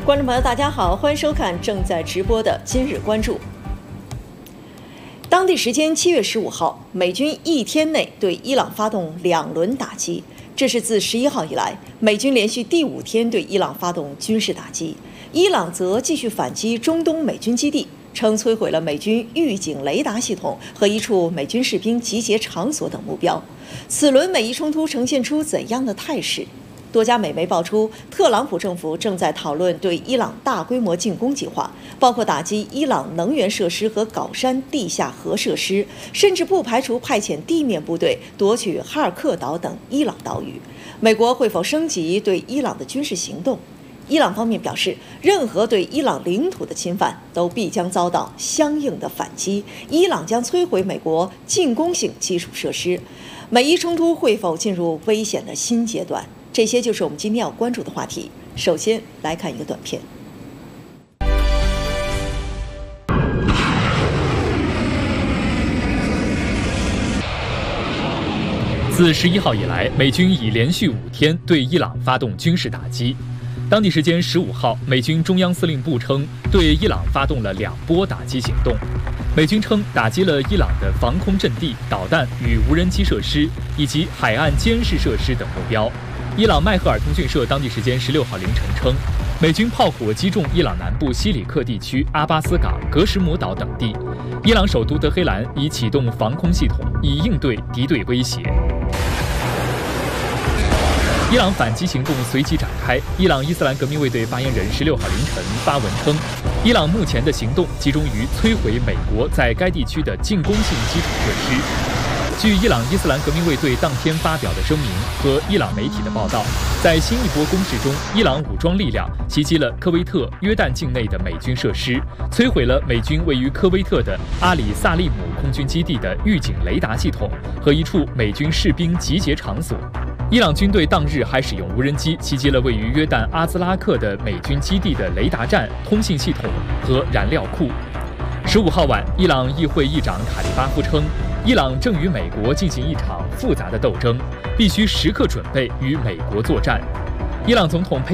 观众朋友，大家好，欢迎收看正在直播的今日关注。当地时间7月15号，美军一天内对伊朗发动2轮打击，这是自11号以来美军连续第5天对伊朗发动军事打击。伊朗则继续反击中东美军基地，称摧毁了美军预警雷达系统和一处美军士兵集结场所等目标。此轮美伊冲突呈现出怎样的态势？多家美媒爆出，特朗普政府正在讨论对伊朗大规模进攻计划，包括打击伊朗能源设施和搞山地下核设施，甚至不排除派遣地面部队夺取哈尔克岛等伊朗岛屿。美国会否升级对伊朗的军事行动？伊朗方面表示，任何对伊朗领土的侵犯都必将遭到相应的反击，伊朗将摧毁美国进攻性基础设施。美伊冲突会否进入危险的新阶段？这些就是我们今天要关注的话题。首先来看一个短片。 自11号以来，美军已连续5天对伊朗发动军事打击。当地时间15号，美军中央司令部称，对伊朗发动了2波打击行动。美军称打击了伊朗的防空阵地、导弹与无人机设施，以及海岸监视设施等目标。伊朗迈赫尔通讯社当地时间16号凌晨称，美军炮火击中伊朗南部西里克地区阿巴斯港、格什姆岛等地。伊朗首都德黑兰已启动防空系统，以应对敌对威胁。伊朗反击行动随即展开。伊朗伊斯兰革命卫队发言人16号凌晨发文称，伊朗目前的行动集中于摧毁美国在该地区的进攻性基础设施。据伊朗伊斯兰革命卫队当天发表的声明和伊朗媒体的报道，在新一波攻势中，伊朗武装力量袭击了科威特、约旦境内的美军设施，摧毁了美军位于科威特的阿里萨利姆空军基地的预警雷达系统和一处美军士兵集结场所。伊朗军队当日还使用无人机袭击了位于约旦阿兹拉克的美军基地的雷达站、通信系统和燃料库。15号晚，伊朗议会议长卡利巴夫称，伊朗正与美国进行一场复杂的斗争，必须时刻准备与美国作战。伊朗总统佩